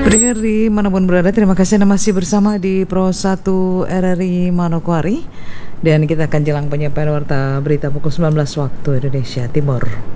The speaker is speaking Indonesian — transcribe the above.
Pendengar di manapun berada, terima kasih Anda masih bersama di Pro 1 RRI Manokwari. Dan kita akan jelang penyampaian warta berita pukul 19 waktu Indonesia Timur.